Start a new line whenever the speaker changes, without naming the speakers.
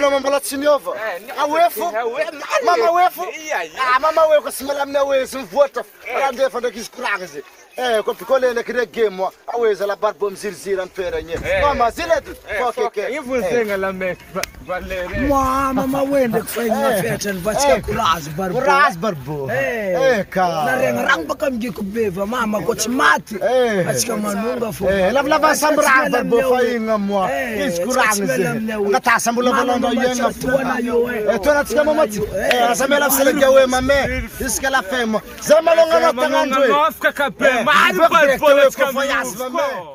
no mambola tsiniova. Awefu. Mama wefu. Mama wefu simela mna we simvota. Ande fa ndakis kragaze. Ko pikole na kire game aweza la barbo mzilzira mpera nye. Mama ziladu. Kokeke.
Ivuzenga la me valere.
Mama wende kufanya fete nvatia kuraz barbo.
Kuraz barbo. Ka.
Na rang bakam gi kubeva mama ko timati. Atika manunga fo.
La sambra barbo fainga mwa. Iskuranze. Ngata sambula balonda yenga
tuana yo.
Tona tika mamati. Asamela seleka we mame. Iskala femo. Zamalonga na tangandwe.
Nossa, capé, mas